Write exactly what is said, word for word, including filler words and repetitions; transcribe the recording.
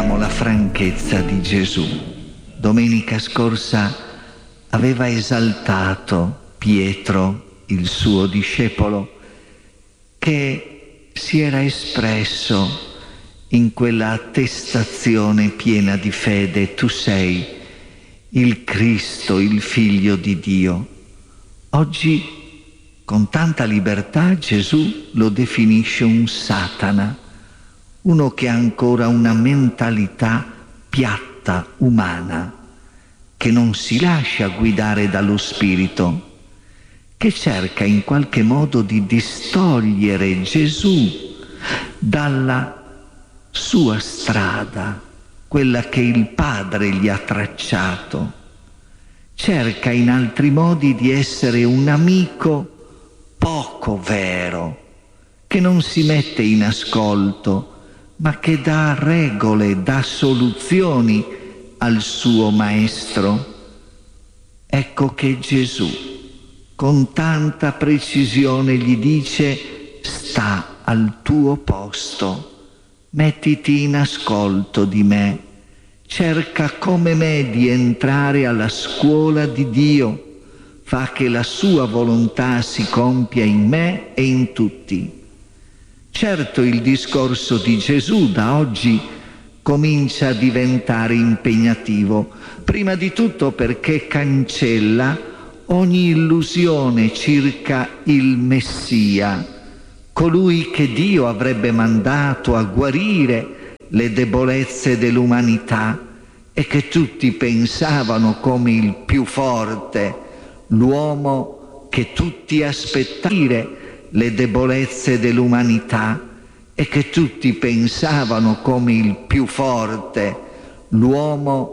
vediamo la franchezza di Gesù. Domenica scorsa aveva esaltato Pietro, il suo discepolo, che si era espresso in quella attestazione piena di fede: tu sei il Cristo, il Figlio di Dio. Oggi, con tanta libertà, Gesù lo definisce un Satana, uno che ha ancora una mentalità piatta, umana, che non si lascia guidare dallo Spirito, che cerca in qualche modo di distogliere Gesù dalla sua strada, quella che il Padre gli ha tracciato. Cerca in altri modi di essere un amico poco vero, che non si mette in ascolto, ma che dà regole, dà soluzioni al suo maestro. Ecco che Gesù, con tanta precisione, gli dice: sta al tuo posto, mettiti in ascolto di me, cerca come me di entrare alla scuola di Dio, fa che la sua volontà si compia in me e in tutti. Certo, il discorso di Gesù da oggi comincia a diventare impegnativo, prima di tutto perché cancella ogni illusione circa il Messia, colui che Dio avrebbe mandato a guarire le debolezze dell'umanità e che tutti pensavano come il più forte, l'uomo che tutti aspettavano, le debolezze dell'umanità, e che tutti pensavano come il più forte, l'uomo